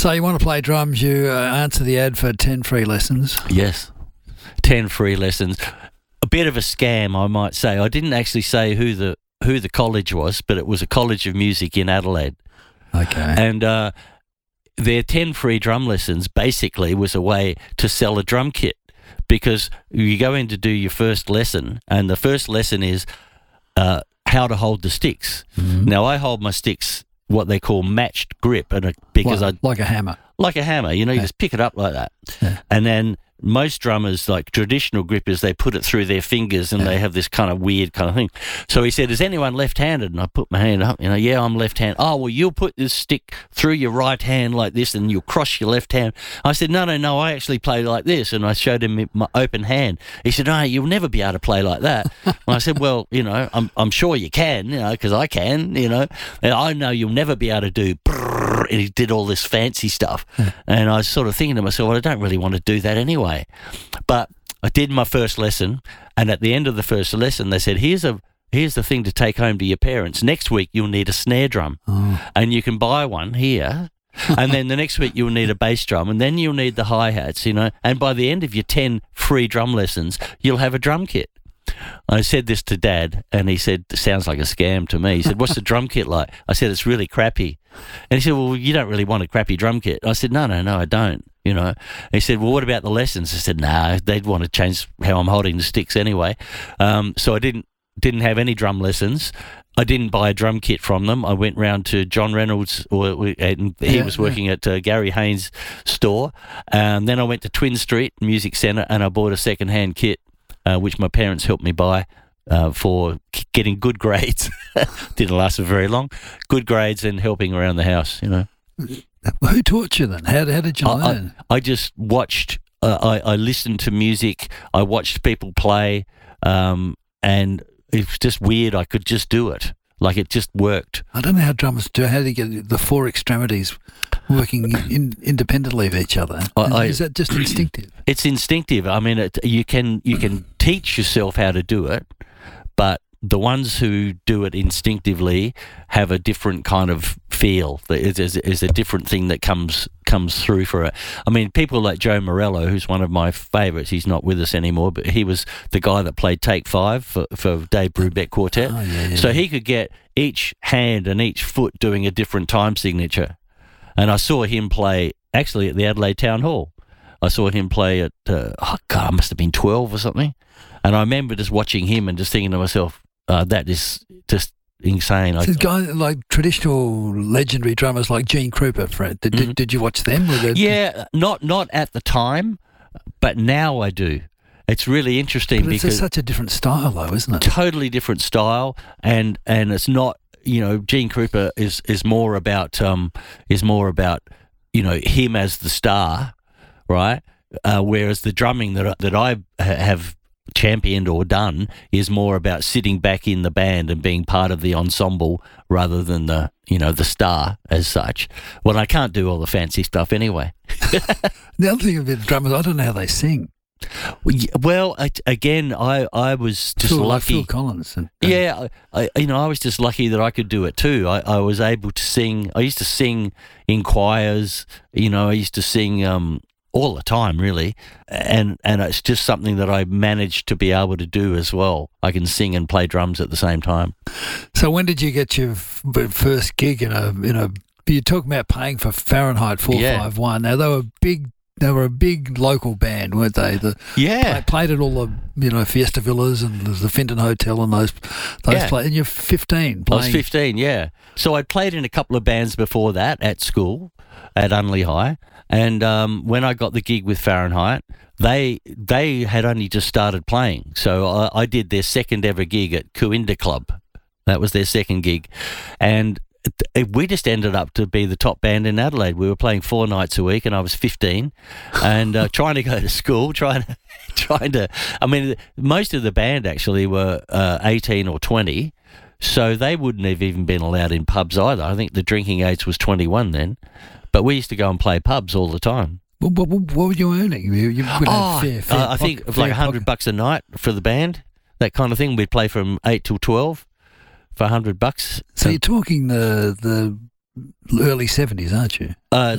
So you want to play drums, you answer the ad for 10 free lessons. Yes, 10 free lessons. A bit of a scam, I might say. I didn't actually say who the college was, but it was a college of music in Adelaide. Okay. And their 10 free drum lessons basically was a way to sell a drum kit, because you go in to do your first lesson, and the first lesson is how to hold the sticks. Mm-hmm. Now, I hold my sticks what they call matched grip, and because like a hammer. like a hammer, you just pick it up like that. Yeah. And then most drummers, like traditional grippers, they put it through their fingers and they have this kind of weird kind of thing. So he said, is anyone left-handed? And I put my hand up, yeah, I'm left-handed. Oh, well, you'll put this stick through your right hand like this and you'll cross your left hand. I said, no, I actually play like this. And I showed him my open hand. He said, oh, you'll never be able to play like that. And I said, well, I'm sure you can, because I can, and I know you'll never be able to do and he did all this fancy stuff. And I was sort of thinking to myself, well, I don't really want to do that anyway. But I did my first lesson, and at the end of the first lesson, they said, here's the thing to take home to your parents. Next week, you'll need a snare drum, and you can buy one here. And then the next week, you'll need a bass drum, and then you'll need the hi-hats, And by the end of your 10 free drum lessons, you'll have a drum kit. I said this to Dad, and he said, it sounds like a scam to me. He said, what's the drum kit like? I said, it's really crappy. And he said, well, you don't really want a crappy drum kit. I said, no, I don't, And he said, well, what about the lessons? I said, no, they'd want to change how I'm holding the sticks anyway. So I didn't have any drum lessons. I didn't buy a drum kit from them. I went round to John Reynolds, and he was working at Gary Haynes' store. Then I went to Twin Street Music Centre, and I bought a second-hand kit, which my parents helped me buy for getting good grades. Didn't last for very long. Good grades and helping around the house, Who taught you then? How did you learn? I just watched. I listened to music. I watched people play, and it was just weird. I could just do it. Like, it just worked. I don't know how drummers do. How do you get the four extremities working independently of each other? Is that just instinctive? It's instinctive. I mean, you can teach yourself how to do it, but the ones who do it instinctively have a different kind of feel. There's a different thing that comes through for it. I mean, people like Joe Morello, who's one of my favourites, he's not with us anymore, but he was the guy that played Take 5 for Dave Brubeck Quartet. Oh, yeah. So he could get each hand and each foot doing a different time signature. And I saw him play, actually, at the Adelaide Town Hall. I saw him play at, I must have been 12 or something. And I remember just watching him and just thinking to myself, that is just insane. So guys like traditional legendary drummers like Gene Krupa, Fred, did you watch them? Yeah, not at the time, but now I do. It's really interesting because such a different style, though, isn't it? Totally different style, and it's not. Gene Krupa is more about him as the star, right? Whereas the drumming that I have championed or done is more about sitting back in the band and being part of the ensemble rather than the star as such. Well, I can't do all the fancy stuff anyway. The other thing about drummers, I don't know how they sing. Well, again, I was just lucky. Phil Collins. Yeah, I was just lucky that I could do it too. I was able to sing. I used to sing in choirs. I used to sing all the time, really, and it's just something that I managed to be able to do as well. I can sing and play drums at the same time. So when did you get your first gig in a? You're talking about playing for Fahrenheit 451. Now they were a big local band, weren't they? Played at all the Fiesta Villas and the Finton Hotel and those places. And you're 15 playing. I was 15, yeah. So I'd played in a couple of bands before that at school, at Unley High. And when I got the gig with Fahrenheit, they had only just started playing. So I did their second ever gig at Cooinda Club. That was their second gig. And we just ended up to be the top band in Adelaide. We were playing 4 nights a week, and I was 15 and trying to go to school, trying to. I mean, most of the band actually were 18 or 20, so they wouldn't have even been allowed in pubs either. I think the drinking age was 21 then. But we used to go and play pubs all the time. What were you earning? I think like $100 a night for the band, that kind of thing. We'd play from 8 till 12 for $100. So you're talking the early 70s, aren't you?